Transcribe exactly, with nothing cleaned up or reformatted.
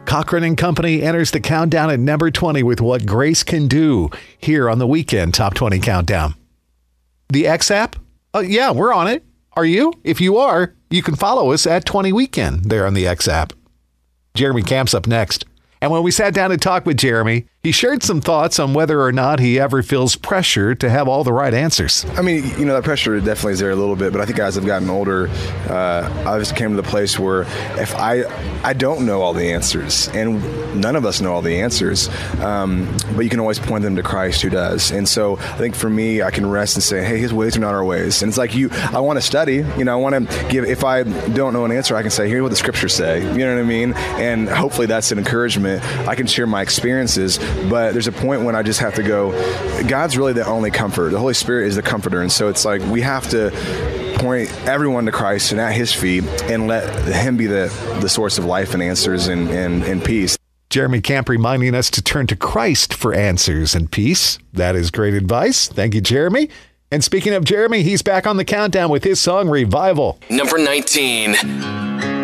Cochran and Company enters the countdown at number twenty with What Grace Can Do here on the Weekend Top twenty Countdown. The X app? Uh, yeah, we're on it. Are you? If you are, you can follow us at twenty Weekend there on the X app. Jeremy Camp's up next. And when we sat down to talk with Jeremy, he shared some thoughts on whether or not he ever feels pressure to have all the right answers. I mean, you know, that pressure definitely is there a little bit, but I think as I've gotten older, uh, I just came to the place where if I I don't know all the answers, and none of us know all the answers, um, but you can always point them to Christ who does. And so I think for me, I can rest and say, hey, his ways are not our ways. And it's like you, I want to study, you know, I want to give, if I don't know an answer, I can say, here's what the scriptures say, you know what I mean? And hopefully that's an encouragement. I can share my experiences, but there's a point when I just have to go, God's really the only comfort. The Holy Spirit is the comforter. And so it's like we have to point everyone to Christ and at his feet and let him be the, the source of life and answers and, and, and peace. Jeremy Camp reminding us to turn to Christ for answers and peace. That is great advice. Thank you, Jeremy. And speaking of Jeremy, he's back on the countdown with his song Revival. Number nineteen.